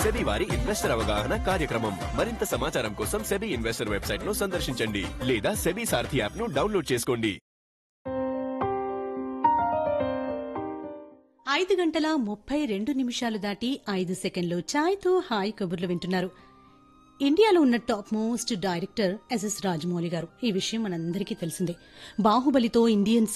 SEBI వారి investor అవగాహన కార్యక్రమం. మరింత సమాచారం కోసం సెబీ ఇన్వెస్టర్ వెబ్సైట్ ను సందర్శించండి లేదా సెబీ సారథి యాప్ ను డౌన్లోడ్ చేసుకోండి. 5:32 దాటి 5 సెకండ్లు ఛాయ్తో హాయ్ కబుర్లు వింటున్నారు. ఇండియాలో ఉన్న top most director SS Rajamouli గారు. ఈ విషయం మనందరికీ తెలిసిందే. బాహుబలితో ఇండియన్